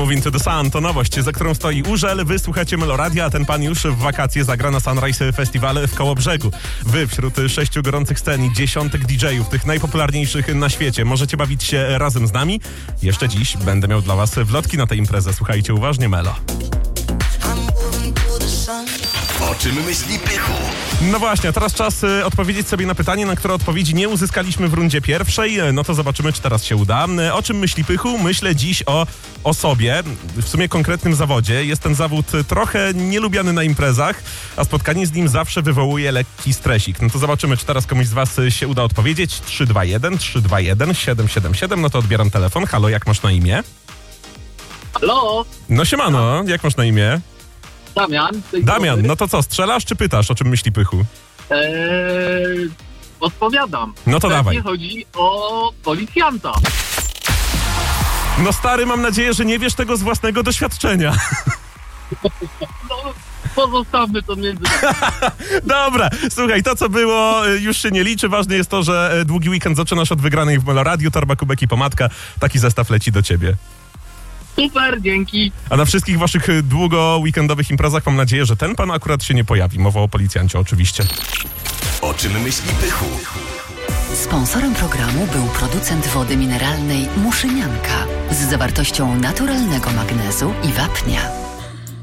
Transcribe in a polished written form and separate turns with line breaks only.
Move Into the Sun to nowość, za którą stoi Urzel. Wy słuchacie Meloradia, a ten pan już w wakacje zagra na Sunrise Festival w Kołobrzegu. Wy wśród 6 gorących scen i dziesiątek DJ-ów, tych najpopularniejszych na świecie, możecie bawić się razem z nami. Jeszcze dziś będę miał dla was wlotki na tę imprezę. Słuchajcie uważnie, Melo.
O czym myśli Pychu?
No właśnie, a teraz czas odpowiedzieć sobie na pytanie, na które odpowiedzi nie uzyskaliśmy w rundzie pierwszej. No to zobaczymy, czy teraz się uda. O czym myśli Pychu? Myślę dziś o osobie, w sumie konkretnym zawodzie. Jest ten zawód trochę nielubiany na imprezach, a spotkanie z nim zawsze wywołuje lekki stresik. No to zobaczymy, czy teraz komuś z was się uda odpowiedzieć. 321 777, no to odbieram telefon. Halo, jak masz na imię?
Halo,
No siemano, jak masz na imię?
Damian.
Damian, no to co, strzelasz czy pytasz, o czym myśli Pychu?
Odpowiadam.
No to
Pewnie
dawaj.
chodzi o policjanta.
No stary, mam nadzieję, że nie wiesz tego z własnego doświadczenia.
No, pozostawmy to między...
Dobra, słuchaj, to co było już się nie liczy. Ważne jest to, że długi weekend zaczynasz od wygranej w Meloradiu, torba, kubek i pomadka. Taki zestaw leci do ciebie.
Super, dzięki.
A na wszystkich waszych długo weekendowych imprezach mam nadzieję, że ten pan akurat się nie pojawi. Mowa o policjancie oczywiście.
O czym myśli Pychu?
Sponsorem programu był producent wody mineralnej Muszynianka z zawartością naturalnego magnezu i wapnia.